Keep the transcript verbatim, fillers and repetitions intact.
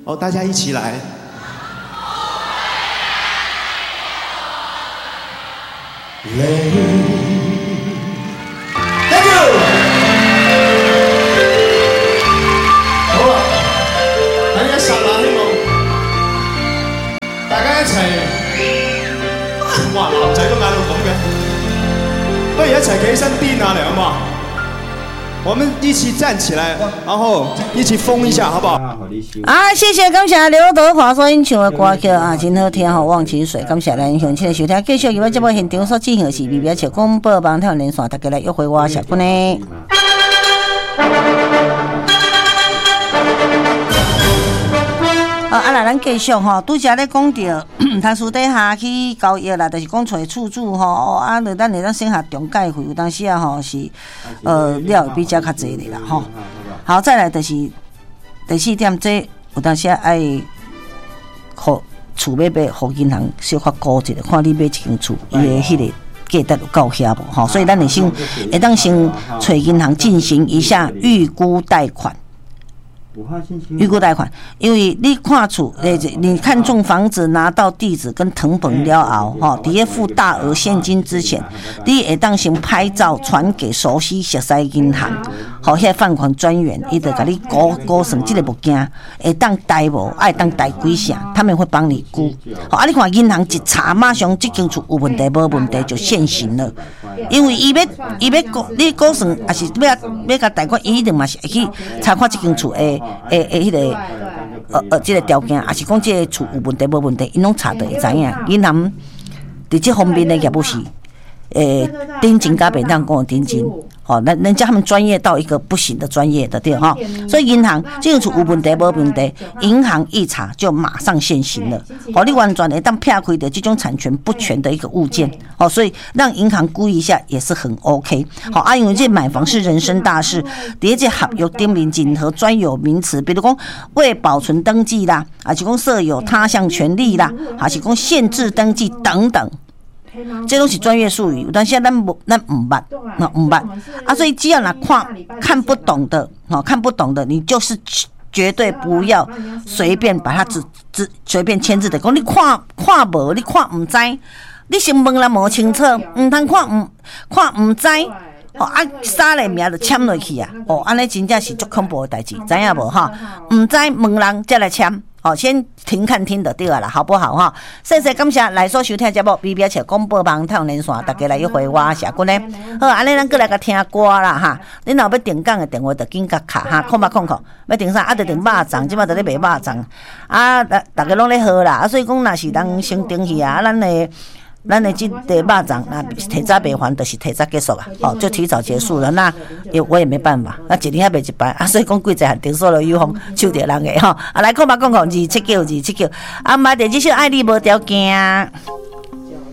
哦，大家一起来。累。Thank you。好啊，大家實啦，希望大家一齊。哇，男仔都嗌到咁嘅，不如一齊企起身癲下嚟好唔好？我們一起站起來，然後一起瘋一下，好不好？ 啊，謝謝，感謝劉德華所演唱的歌曲啊，真好聽吼，忘情水。感謝咱鄉親的收聽，繼續由我節目現場所進行的是 B B 七廣播網台連線，大家來約會我小君呢。啊，來咱繼續吼，拄則咧講到，他私底下去交易啦，就是講找厝主吼，啊，就咱會當省下中介費，有當時啊吼是，呃，了比較較濟的啦吼。好，再來就是第四點，這有當時愛，互厝要買，互銀行小可估一下，看你買一間厝，伊的迄個價值有夠遐無吼，所以咱會先會當先找銀行進行一下預估貸款。預估貸款，因為你看厝，你看中房子拿到地址跟謄本了後，吼，伫咧付大額現金之前，你會當先拍照傳給熟悉熟悉銀行，吼，遐放款專員，伊就甲你估估算即個物件，會當貸無，愛當貸幾成，他們會幫你估。好，啊，你看銀行一查，馬上即間厝有問題無問題就現行了，因為伊要伊要估，你估算，也是要要甲貸款，伊一定嘛是會去查看即間厝誒。誒誒，迄個呃呃，即個條件，也是講即個厝有問題無問題，因攏查得會知影。銀行佇即方面的業務是誒頂真甲袂當講頂真，吼，人人家他們專業到一個不行的專業的對吼，所以銀行即個厝有問題無問題，銀行一查就馬上現行了，吼，你完全會當撇開的這種產權不全的一個物件，吼，所以讓銀行估一下也是很 OK， 好啊，因為這買房是人生大事，佇這合約頂面任何專有名詞，比如講未保存登記啦，還是講設有他項權利啦，還是講限制登記等等。這都是專業術語，但現在咱不咱唔捌，那唔捌啊，所以只要那看看不懂的，哦，看不懂的，你就是絕對不要隨便把它只只隨便簽字的。講你看看無，你看唔知，你先問人無清楚，唔通看唔看唔知，哦啊，啥個名就簽落去啊，哦，安尼真正是足恐怖的代志，知影無哈？唔知問人再來簽。好，先聽看聽就對了，好不好哈？謝謝感謝來所收聽節目 B B 七廣播網太陽連線，大家來約會我謝君呢。好，安尼咱過來個聽歌啦哈。你若要訂講的電話就緊甲卡哈，空吧空空，要訂啥啊？就訂肉粽，即馬就咧賣肉粽啊！大大家攏咧好啦，啊，所以講若是人先訂去啊，咱的。咱的這個肉粽，那提早賣完就是提早結束啊，哦，就提早結束了。那也我也沒辦法，那一年還賣一擺啊，所以講幾隻限定數了有風抽着人個吼，啊來看吧，講講二七九二七九，啊買第幾首愛你無條件。